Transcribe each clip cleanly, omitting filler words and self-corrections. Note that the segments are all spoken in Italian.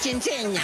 ci insegna.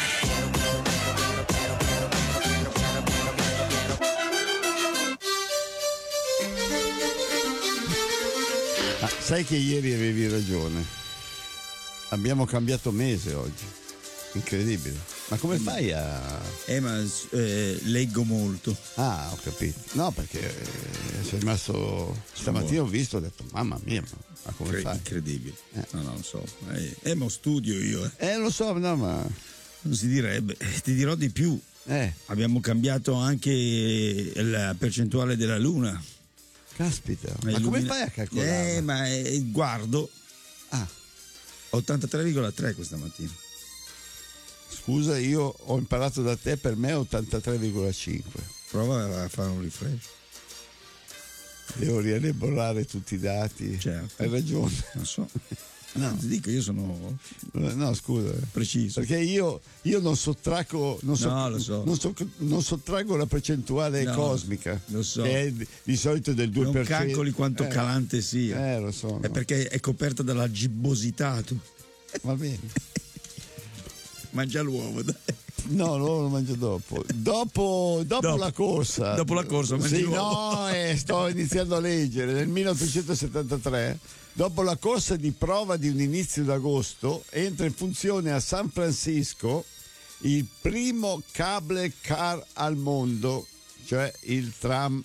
Sai che ieri avevi ragione. Abbiamo cambiato mese oggi. Incredibile. Ma come fai a... leggo molto. Ah, ho capito. No, perché sei rimasto... Stamattina ho visto, ho detto, mamma mia, ma come fai? Incredibile. No, non so. Ma studio io. Lo so, no, ma... Non si direbbe. Ti dirò di più. Abbiamo cambiato anche la percentuale della luna. Caspita, ma come fai a calcolare? Guardo. 83,3 questa mattina. Scusa, io ho imparato da te, per me è 83,5. Prova a fare un refresh. Devo rielaborare tutti i dati. Certo. Hai ragione. Non so. No, ti dico, io sono... No, scusa. Preciso. Perché io non sottraggo... lo so. Non sottraggo la percentuale cosmica. Lo so. Che è di solito del 2%. Non calcoli quanto calante sia. Lo so. È perché è coperta dalla gibbosità, tu. Va bene. Mangia l'uovo, dai. No, lo mangio dopo. Dopo la corsa. Dopo la corsa mangi l'uovo. No, sto iniziando a leggere. Nel 1873, dopo la corsa di prova di un inizio d'agosto, entra in funzione a San Francisco il primo cable car al mondo, cioè il tram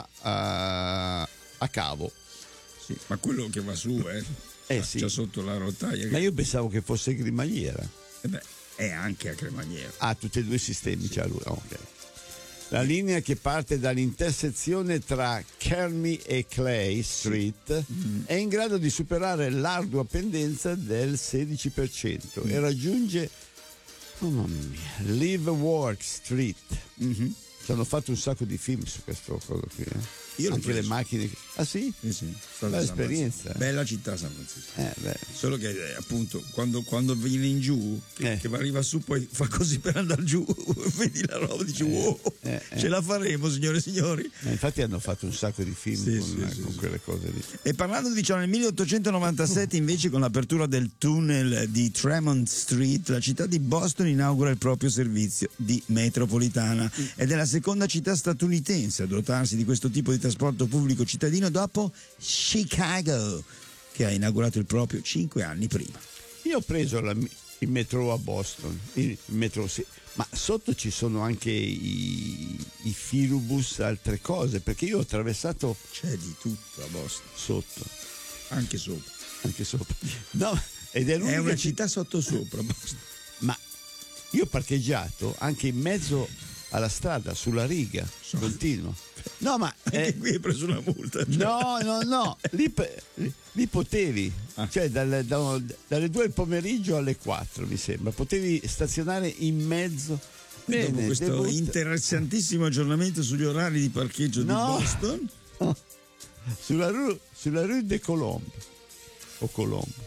a cavo. Sì, ma quello che va su, sì. C'è sotto la rotaia. Ma io pensavo che fosse cremagliera. È anche a cremagliera. Tutti e due i sistemi, sì. C'ha lui. Ok. La linea che parte dall'intersezione tra Kearny e Clay Street è in grado di superare l'ardua pendenza del 16% e raggiunge, oh mamma mia, Leavenworth Street. Ci hanno fatto un sacco di film su questo cosa qui. Io anche le macchine. Ah sì? Sì. Bella esperienza. Bella città San Francisco. Solo che appunto quando viene in giù, che arriva su, poi fa così per andare giù, vedi la roba, dici wow, ce la faremo, signore e signori. Infatti hanno fatto un sacco di film con quelle cose lì. E parlando di ciò, nel 1897 invece, con l'apertura del tunnel di Tremont Street, la città di Boston inaugura il proprio servizio di metropolitana ed è la seconda città statunitense a dotarsi di questo tipo di trasporto pubblico cittadino dopo Chicago, che ha inaugurato il proprio 5 anni prima. Io ho preso il metro a Boston, il metro, sì, ma sotto ci sono anche i filobus, altre cose, perché io ho attraversato... C'è di tutto a Boston. Sotto. Anche sopra. No, ed è una città sottosopra Boston. Ma io ho parcheggiato anche in mezzo alla strada, sulla riga, continuo. No, ma anche qui hai preso una multa. No, lì potevi, cioè dalle 2 del pomeriggio alle 4, mi sembra, potevi stazionare in mezzo. Bene, dopo questo interessantissimo aggiornamento sugli orari di parcheggio di Boston, sulla rue de Colombe o Colombo.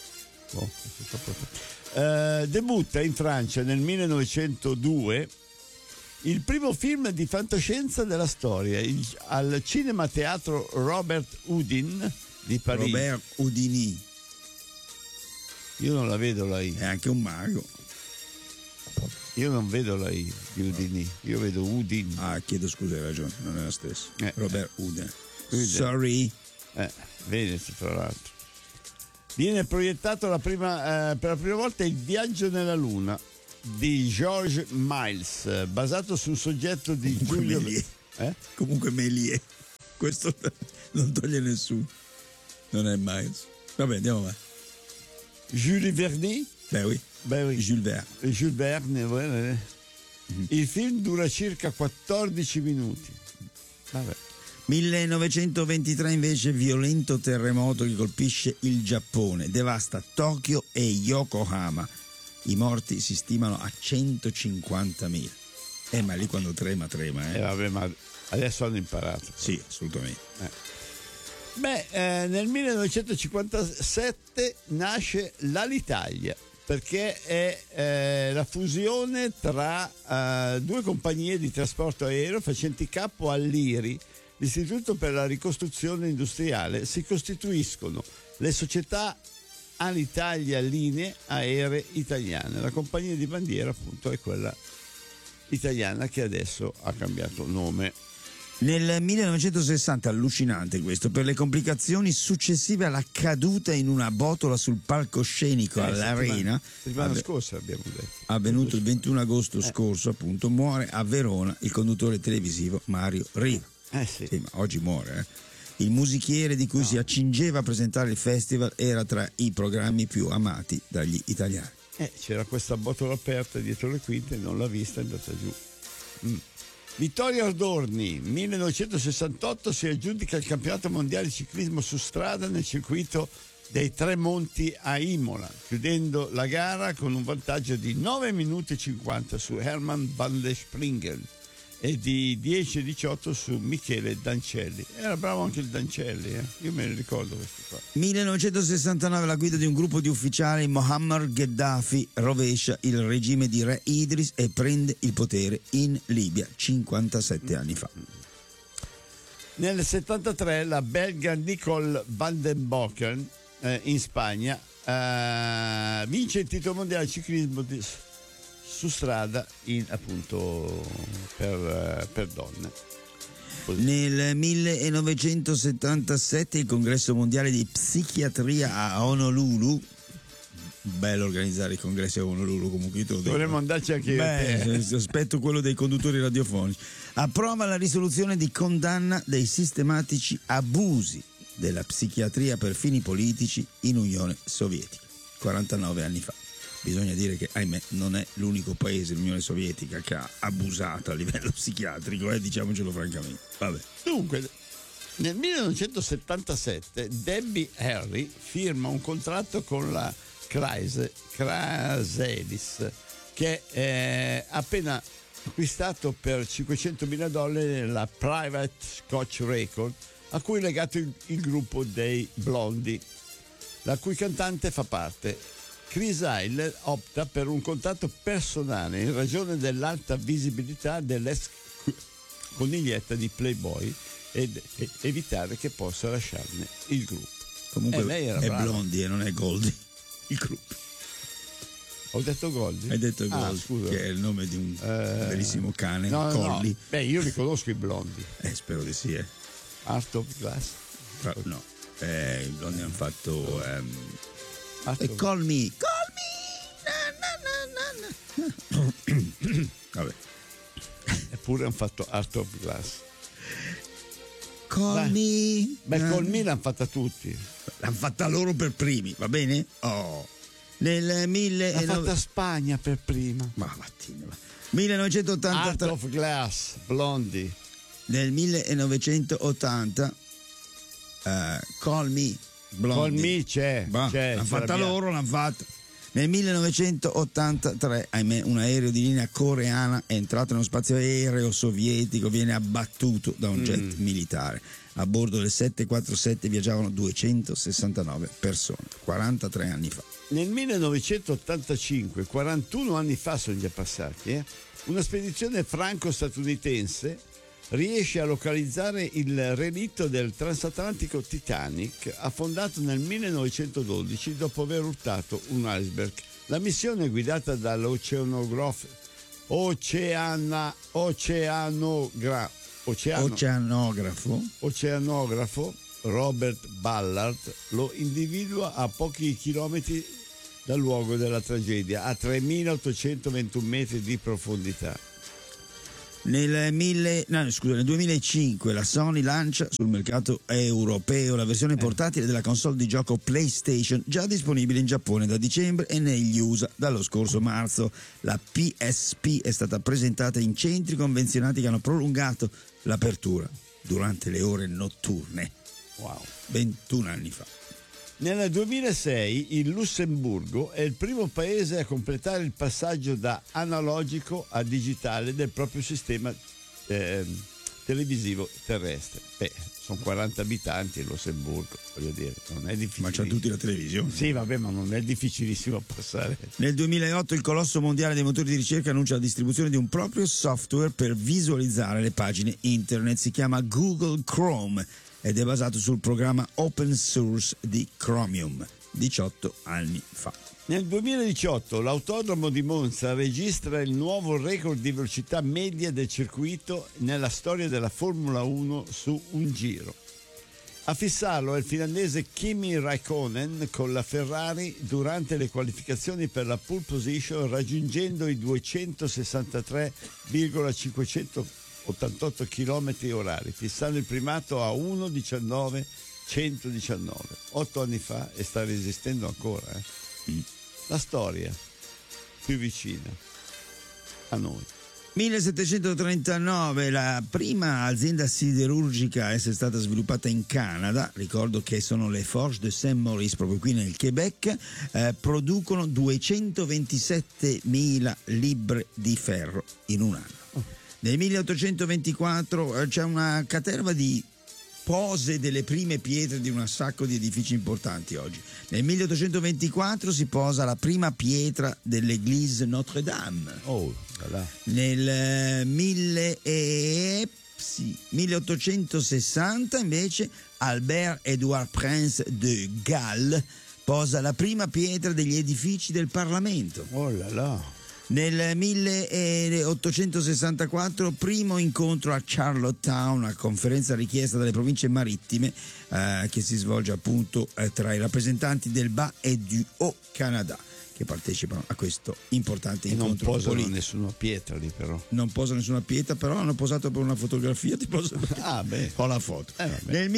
Debutta in Francia nel 1902 il primo film di fantascienza della storia al Cinema Teatro Robert Houdin di Parigi. Robert Houdini. Io non la vedo la I. È anche un mago. Io non vedo la I di Houdini, io vedo Houdin. Chiedo scusa, hai ragione, non è la stessa. Robert Houdin. Sorry. Veneto, tra l'altro. Viene proiettato per la prima volta Il viaggio nella luna di George Miles, basato su un soggetto di Giulio Méliès. Comunque Méliès, questo non toglie nessuno, non è Miles. Vabbè, andiamo avanti. Jules Verne? Beh oui. Jules Verne. Il film dura circa 14 minuti. Vabbè. 1923 invece, violento terremoto che colpisce il Giappone, devasta Tokyo e Yokohama. I morti si stimano a 150.000. Ma lì quando trema. Vabbè, ma adesso hanno imparato. Sì, assolutamente. Nel 1957 nasce l'Alitalia, perché è la fusione tra due compagnie di trasporto aereo facenti capo all'IRI, l'Istituto per la ricostruzione industriale. Si costituiscono le società Alitalia Linee Aeree Italiane. La compagnia di bandiera appunto è quella italiana che adesso ha cambiato nome. Nel 1960, allucinante questo, per le complicazioni successive alla caduta in una botola sul palcoscenico all'Arena, settimana scorsa abbiamo detto, avvenuto il 21 agosto scorso, appunto, muore a Verona il conduttore televisivo Mario Riva. Sì. Sì, ma oggi muore, Il musichiere di cui si accingeva a presentare il festival era tra i programmi più amati dagli italiani. C'era questa botola aperta dietro le quinte, non l'ha vista, è andata giù. Vittorio Ardorni, 1968, si aggiudica il campionato mondiale di ciclismo su strada nel circuito dei Tre Monti a Imola, chiudendo la gara con un vantaggio di 9 minuti e 50 su Hermann van der Springen e di 10-18 su Michele Dancelli. Era bravo anche il Dancelli, io me ne ricordo questo qua. 1969, la guida di un gruppo di ufficiali, Muammar Gheddafi rovescia il regime di Re Idris e prende il potere in Libia 57 anni fa. Nel 73 la belga Nicole van den Bocken in Spagna vince il titolo mondiale di ciclismo su strada appunto per donne. Così. Nel 1977 il congresso mondiale di psichiatria a Honolulu, bello organizzare i congressi a Honolulu, comunque dovremmo andarci anche io. Aspetto quello dei conduttori radiofonici, approva la risoluzione di condanna dei sistematici abusi della psichiatria per fini politici in Unione Sovietica 49 anni fa. Bisogna dire che, ahimè, non è l'unico paese dell'Unione Sovietica che ha abusato a livello psichiatrico, diciamocelo francamente. Vabbè. Dunque, nel 1977 Debbie Harry firma un contratto con la Chrysalis, che ha appena acquistato per $500,000 la Private Scotch Record, a cui è legato il gruppo dei Blondie, la cui cantante fa parte. Chrysalis opta per un contratto personale in ragione dell'alta visibilità dell'ex coniglietta di Playboy ed evitare che possa lasciarne il gruppo. Comunque lei era è brava. Blondie e non è Goldie il gruppo. Ho detto Goldie? Hai detto Goldie, scusa. che è il nome di un bellissimo cane, no, Collie. No. Beh, io li conosco i Blondie. Spero di sì, Art of Glass? No, i Blondie hanno fatto Call Me. Vabbè. Eppure hanno fatto Art of Glass. Call Me. Beh, Call Me l'hanno fatta tutti. L'hanno fatta loro per primi, va bene? Nel L'ha fatta Spagna per prima. Ma mattina. 1983. Art of Glass, Blondie. Nel 1980 Call Me. Blondie. Call Me c'è. L'hanno fatta loro, l'hanno fatta. Nel 1983, ahimè, un aereo di linea coreana è entrato nello spazio aereo sovietico, viene abbattuto da un jet militare. A bordo del 747 viaggiavano 269 persone, 43 anni fa. Nel 1985, 41 anni fa sono già passati, una spedizione franco-statunitense riesce a localizzare il relitto del transatlantico Titanic, affondato nel 1912 dopo aver urtato un iceberg. La missione, guidata dall'oceanografo Robert Ballard, lo individua a pochi chilometri dal luogo della tragedia, a 3.821 metri di profondità. Nel 2005 la Sony lancia sul mercato europeo la versione portatile della console di gioco PlayStation, già disponibile in Giappone da dicembre e negli USA dallo scorso marzo. La PSP è stata presentata in centri convenzionati che hanno prolungato l'apertura durante le ore notturne. Wow. 21 anni fa. Nel 2006 il Lussemburgo è il primo paese a completare il passaggio da analogico a digitale del proprio sistema televisivo terrestre. Sono 40 abitanti il Lussemburgo, voglio dire, non è difficile. Ma c'ha tutti la televisione. Sì, vabbè, ma non è difficilissimo passare. Nel 2008 il colosso mondiale dei motori di ricerca annuncia la distribuzione di un proprio software per visualizzare le pagine internet. Si chiama Google Chrome ed è basato sul programma open source di Chromium. 18 anni fa. Nel 2018 l'autodromo di Monza registra il nuovo record di velocità media del circuito nella storia della Formula 1 su un giro. A fissarlo è il finlandese Kimi Raikkonen con la Ferrari durante le qualificazioni per la pole position, raggiungendo i 263,588 km orari, fissando il primato a 1:19.119. 8 anni fa e sta resistendo ancora. La storia più vicina a noi. 1739, la prima azienda siderurgica a essere stata sviluppata in Canada, ricordo che sono le Forges de Saint-Maurice, proprio qui nel Quebec, producono 227.000 libbre di ferro in un anno. Nel 1824 c'è una caterva di pose delle prime pietre di un sacco di edifici importanti oggi. Nel 1824 si posa la prima pietra dell'Église Notre-Dame. Nel 1860 invece Albert-Édouard Prince de Galles posa la prima pietra degli edifici del Parlamento. Oh là là. Nel 1864 primo incontro a Charlottetown, una conferenza richiesta dalle province marittime che si svolge appunto tra i rappresentanti del Bas e du Haut-Canada che partecipano a questo importante incontro politico. Non posano nessuna pietra lì però. Non posano nessuna pietra, però hanno posato per una fotografia, ti posso... ho la foto. Nel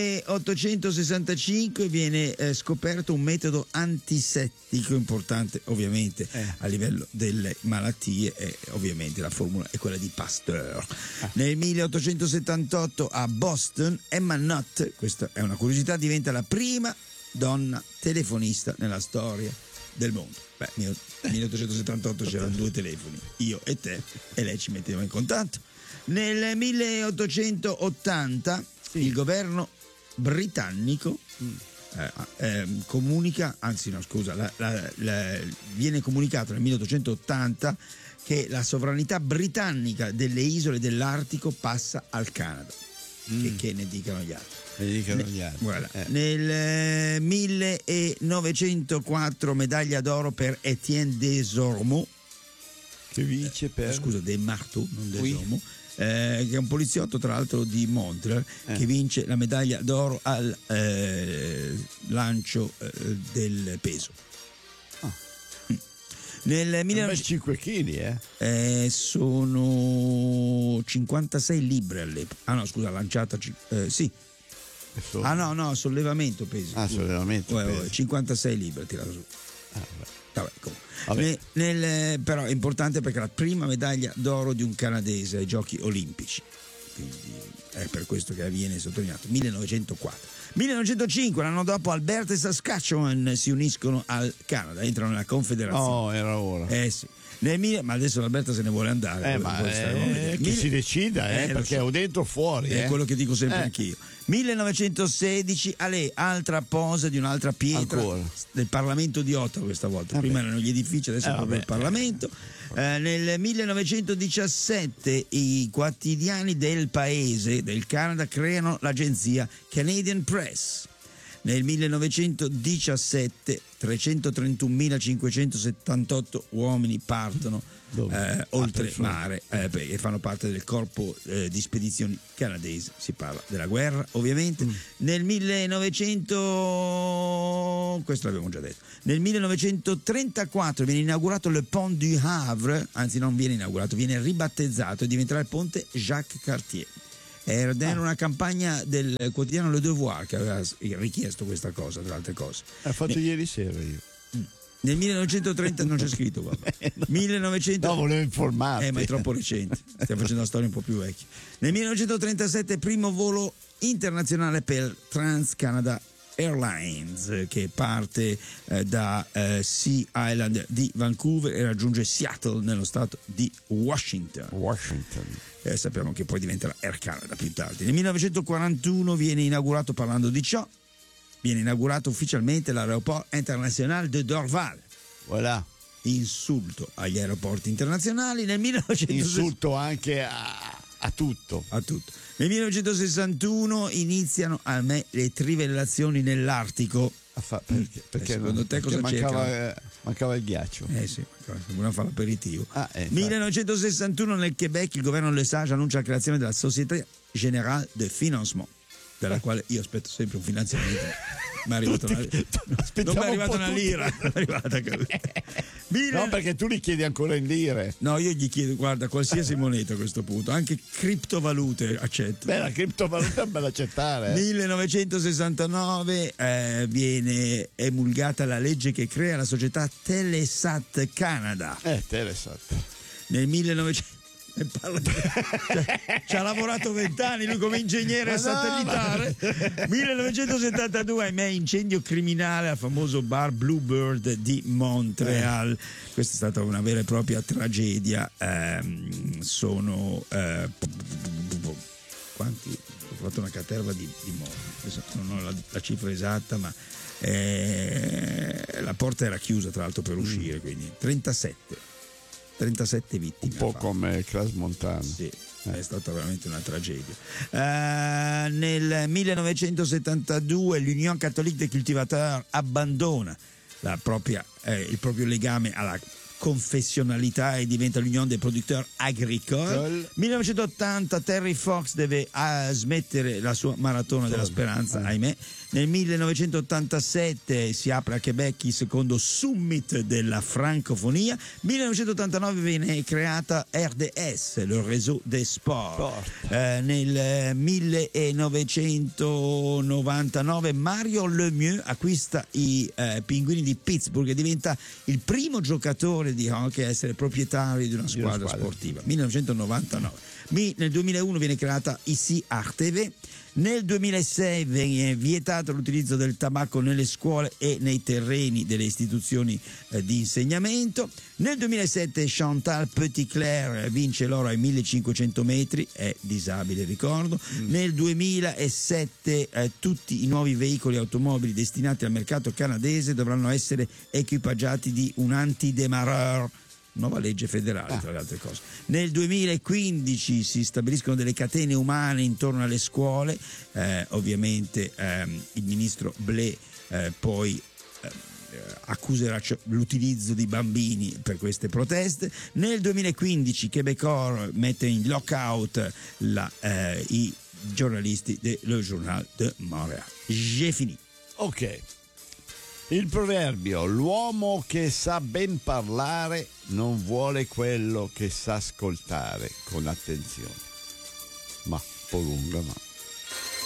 1865 viene scoperto un metodo antisettico importante ovviamente a livello delle malattie e ovviamente la formula è quella di Pasteur. Nel 1878 a Boston Emma Nutt, questa è una curiosità, diventa la prima donna telefonista nella storia del mondo. Nel 1878 c'erano 2 telefoni, io e te, e lei ci metteva in contatto. Nel 1880 il governo britannico comunica, anzi no scusa, viene comunicato nel 1880 che la sovranità britannica delle isole dell'Artico passa al Canada. Che ne dicano gli altri. Voilà. Nel 1904 medaglia d'oro per Étienne Desormeaux, che vince per Des Marteaux, non Desormeaux, che è un poliziotto tra l'altro di Montreal, che vince la medaglia d'oro al lancio del peso. Nel 5 kg, sono 56 libbre all'epoca. Ah no, scusa, lanciata sì. Sollevamento pesi. Sollevamento pesi. 56 libbre tirato su. Vabbè. Però è importante perché è la prima medaglia d'oro di un canadese ai Giochi Olimpici. Quindi è per questo che viene sottolineato. 1904. 1905, l'anno dopo Alberta e Saskatchewan si uniscono al Canada, entrano nella Confederazione. Era ora. Sì. Ma adesso l'Alberta se ne vuole andare. Che si decida, perché so. O dentro o fuori. È quello che dico sempre anch'io. 1916, altra posa di un'altra pietra del Parlamento di Ottawa questa volta. Prima erano gli edifici, adesso è proprio il Parlamento. Nel 1917 i quotidiani del paese del Canada creano l'agenzia Canadian Press. Nel 1917 331.578 uomini partono oltre mare e fanno parte del corpo di spedizioni canadese. Si parla della guerra ovviamente. Nel 1900, questo l'abbiamo già detto, nel 1934 viene inaugurato le Pont du Havre, anzi non viene inaugurato, viene ribattezzato e diventerà il ponte Jacques Cartier. Era una campagna del quotidiano Le Devoir che aveva richiesto questa cosa, tra altre cose. L'ho fatto ieri sera io. Nel 1930 non c'è scritto, guarda. No, volevo informarti. Ma è troppo recente. Stiamo facendo una storia un po' più vecchia. Nel 1937 primo volo internazionale per Trans-Canada Airlines che parte da Sea Island di Vancouver e raggiunge Seattle nello stato di Washington. Sappiamo che poi diventerà Air Canada più tardi. Nel 1941 viene inaugurato, parlando di ciò, viene inaugurato ufficialmente l'aeroporto internazionale de Dorval. Voilà. Insulto agli aeroporti internazionali. Insulto anche a tutto. Nel 1961 iniziano le trivellazioni nell'Artico. Perché secondo te cosa mancava il ghiaccio. Sì, volevano fare l'aperitivo. 1961 infatti. nel Québec il governo Lesage annuncia la creazione della Société Générale de Financement, della quale io aspetto sempre un finanziamento. Mi è arrivata non mi è arrivata una lira. No, perché tu li chiedi ancora in lire. No, io gli chiedo, guarda, qualsiasi moneta a questo punto, anche criptovalute accetto. Beh, la criptovaluta è bella accettare. 1969 viene emulgata la legge che crea la società Telesat Canada. Telesat. Nel 1900 ci ha lavorato 20 anni lui come ingegnere satellitare. 1972, ahimè, incendio criminale al famoso bar Bluebird di Montreal. Questa è stata una vera e propria tragedia. Sono quanti? Ho fatto una caterva di morti, adesso non ho la cifra esatta, ma la porta era chiusa tra l'altro per uscire, quindi 37 vittime. Un po' come Crash Montana. Sì, è stata veramente una tragedia. Nel 1972 l'Union Catholique des Cultivateurs abbandona il proprio legame alla confessionalità e diventa l'Union des Producteurs Agricoles. 1980 Terry Fox deve smettere la sua maratona della speranza, ahimè. Nel 1987 si apre a Québec il secondo summit della francofonia. 1989 viene creata RDS, le Réseau des Sports. Nel 1999 Mario Lemieux acquista i Pinguini di Pittsburgh e diventa il primo giocatore di hockey a essere proprietario di una squadra sportiva. 1999. Nel 2001 viene creata ICI RTV. Nel 2006 viene vietato l'utilizzo del tabacco nelle scuole e nei terreni delle istituzioni di insegnamento. Nel 2007 Chantal Petitclerc vince l'oro ai 1500 metri, è disabile, ricordo. Nel 2007 tutti i nuovi veicoli automobili destinati al mercato canadese dovranno essere equipaggiati di un antidémarreur. Nuova legge federale, tra le altre cose. Nel 2015 si stabiliscono delle catene umane intorno alle scuole, ovviamente il ministro Blais poi accuserà l'utilizzo di bambini per queste proteste. Nel 2015 Québécois mette in lockout i giornalisti del Journal de Montréal. J'ai fini. Ok. Il proverbio: l'uomo che sa ben parlare non vuole quello che sa ascoltare con attenzione. Ma un po' lunga, ma